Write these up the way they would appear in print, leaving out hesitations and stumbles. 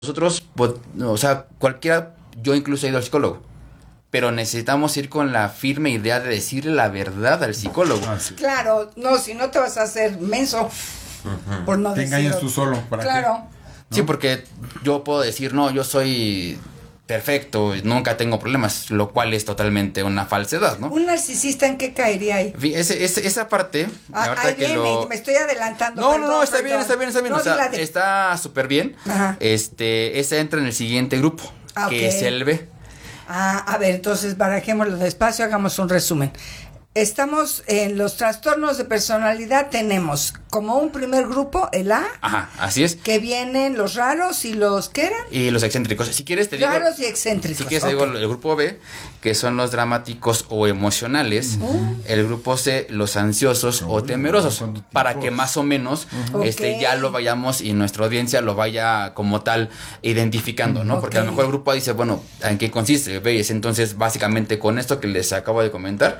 nosotros, pues, o sea, cualquiera, yo incluso he ido al psicólogo, pero necesitamos ir con la firme idea de decirle la verdad al psicólogo. Sí. Claro, no, si no te vas a hacer menso, por no Te decirlo. engañas tú solo. ¿Para Claro. qué? Sí, porque yo puedo decir, no, yo soy perfecto, nunca tengo problemas, lo cual es totalmente una falsedad, ¿no? ¿Un narcisista en qué caería ahí? Esa parte, ahorita Ahí que viene, me estoy adelantando. No, perdón, está bien. No, O sea, dila está súper bien. Ajá. Ese entra en el siguiente grupo, que Ok. es el B. A ver, entonces barajémoslo despacio, hagamos un resumen. Estamos en los trastornos de personalidad, tenemos como un primer grupo el A, Ajá, así es. que vienen los raros y los, ¿qué eran? Y los excéntricos. Si quieres te digo. Raros y excéntricos. Si quieres ok. te digo el grupo B, que son los dramáticos o emocionales. El grupo C, los ansiosos o temerosos. ¿cuántos Para tipos? que más o menos Ok. ya lo vayamos y nuestra audiencia lo vaya como tal identificando, ¿no? Porque a lo Ok. mejor el grupo A dice, bueno, ¿en qué consiste? ¿Ves? Entonces, básicamente con esto que les acabo de comentar,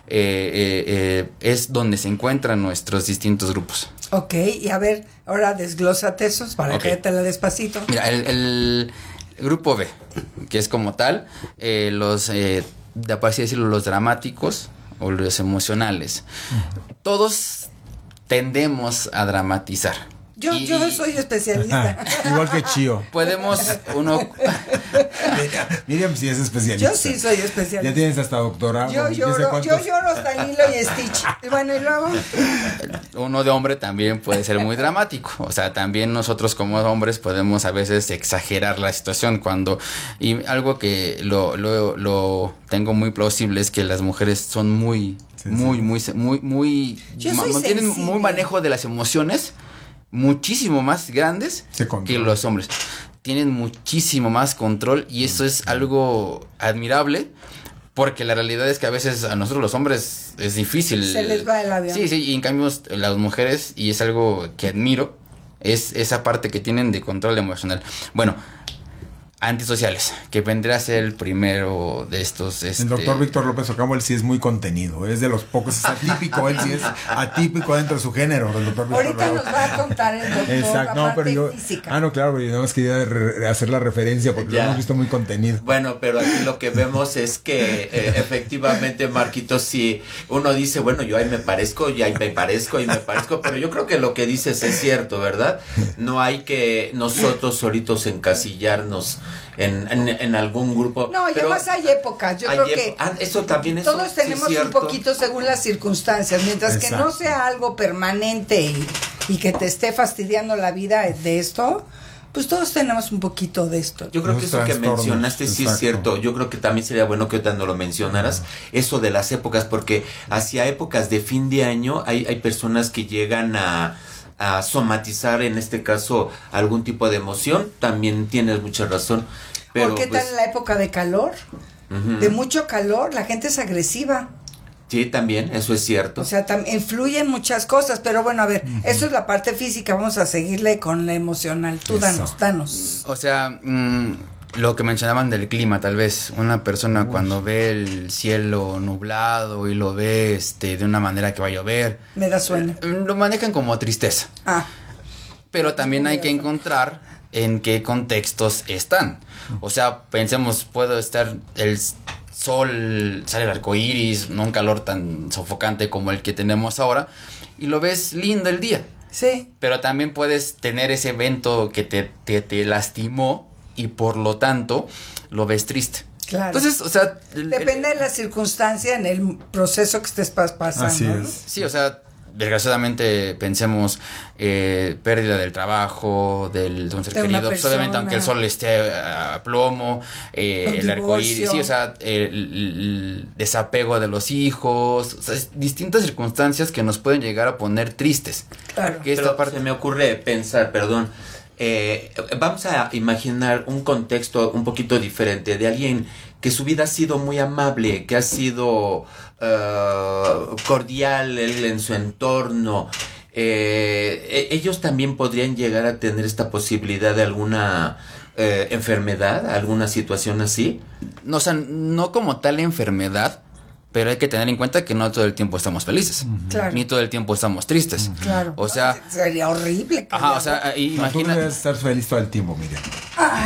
es donde se encuentran nuestros distintos grupos. Ok, y a ver, ahora desglósate esos para Ok. que te la despacito. Mira, el grupo B, que es como tal, de por así decirlo, los dramáticos o los emocionales. Todos tendemos a dramatizar. Yo soy especialista. Igual que Chío. Podemos uno. Miriam sí es especialista. Yo sí soy especialista. Ya tienes hasta doctorado. Yo ¿Y lloro, sé cuántos? yo lloro hasta Lilo y Stitch. Y bueno, y luego. Uno de hombre también puede ser muy dramático. O sea, también nosotros como hombres podemos a veces exagerar la situación cuando. Y algo que lo tengo muy plausible es que las mujeres son muy. Yo soy tienen sensible. muy manejo de las emociones, muchísimo más grandes Se que controlan. los hombres. Tienen muchísimo más control y eso es algo admirable. Porque la realidad es que a veces a nosotros los hombres es difícil. Se les va el avión. Sí, y en cambio las mujeres, y es algo que admiro, es esa parte que tienen de control emocional. Bueno, antisociales, que vendría a ser el primero de estos. El doctor Víctor López Ocampo, él sí es muy contenido. Es de los pocos, es atípico. Él sí es atípico dentro de su género. El doctor Víctor Ahorita López. nos va a contar el doctor Exacto, la no, pero parte yo. física. No, claro, pero yo nada más quería hacer la referencia porque lo Ya. hemos visto muy contenido. Bueno, pero aquí lo que vemos es que efectivamente, Marquito, si uno dice, bueno, yo ahí me parezco, pero yo creo que lo que dices es cierto, ¿verdad? No hay que nosotros solitos encasillarnos en algún grupo. No, y pero además hay épocas. Yo hay creo que eso también es todos sí tenemos es un cierto. poquito según las circunstancias. Mientras que no Exacto. sea algo permanente y que te esté fastidiando la vida de esto, pues todos tenemos un poquito de esto. Yo creo Los que eso que trastornos, mencionaste sí es exacto. cierto. Yo creo que también sería bueno que ahorita no lo mencionaras, eso de las épocas, porque hacia épocas de fin de año hay personas que llegan a somatizar, en este caso, algún tipo de emoción. También tienes mucha razón. Pero, ¿Por qué pues, tal en la época de calor? ujú. De mucho calor, la gente es agresiva. Sí, también, eso es cierto. O sea, influyen muchas cosas, pero bueno, a ver, eso es la parte física, vamos a seguirle con la emocional. Tú Eso. danos. O sea, lo que mencionaban del clima, tal vez. Una persona cuando ve el cielo nublado y lo ve de una manera que va a llover, Me da sueño. lo manejan como tristeza. Ah, Pero también hay que encontrar en qué contextos están. O sea, pensemos, puedo estar el sol, sale el arco iris, no un calor tan sofocante como el que tenemos ahora, y lo ves lindo el día. sí. Pero también puedes tener ese evento que te lastimó y por lo tanto lo ves triste. Claro. Entonces, o sea... Depende de la circunstancia en el proceso que estés pasando. Así ¿no? es. Sí, o sea, desgraciadamente pensemos pérdida del trabajo, de un ser De una querido, pues, obviamente persona. aunque el sol esté a plomo, el arco iris, divorcio. sí, o sea, el desapego de los hijos, o sea, distintas circunstancias que nos pueden llegar a poner tristes. Claro. Que esta Pero parte... se me ocurre pensar, perdón, vamos a imaginar un contexto un poquito diferente de alguien que su vida ha sido muy amable, que ha sido cordial él en su entorno. Ellos también podrían llegar a tener esta posibilidad de alguna enfermedad, alguna situación así. No, o sea, no como tal enfermedad, pero hay que tener en cuenta que no todo el tiempo estamos felices, Claro. ni todo el tiempo estamos tristes. Claro. O sea, sería horrible. imagina... Tú debes estar feliz todo el tiempo, Miriam.